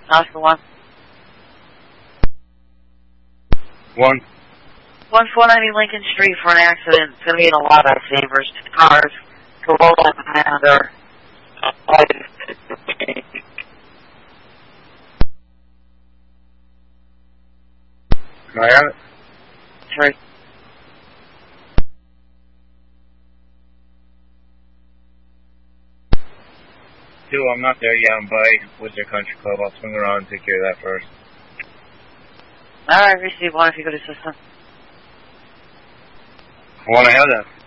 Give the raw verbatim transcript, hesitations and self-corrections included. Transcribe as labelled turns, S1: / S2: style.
S1: Oscar one.
S2: One.
S1: one four ninety Lincoln Street for an accident. It's going to be in a lot of favors. Cars. Corolla and Highlander.
S2: Can I have it?
S1: Three.
S2: Two, I'm not there yet. I'm by Worcester Country Club. I'll swing around and take care of that first.
S1: Alright, receive one if you go to system.
S2: I want to have that.